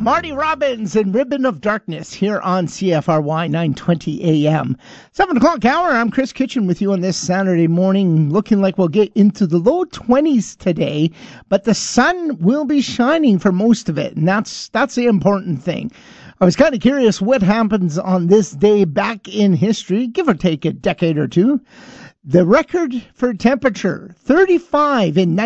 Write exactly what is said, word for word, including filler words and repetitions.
Marty Robbins and Ribbon of Darkness here on C F R Y nine twenty A M. seven o'clock hour, I'm Chris Kitchen with you on this Saturday morning. Looking like we'll get into the low twenties today, but the sun will be shining for most of it, and that's, that's the important thing. I was kind of curious what happens on this day back in history, give or take a decade or two. The record for temperature, thirty-five in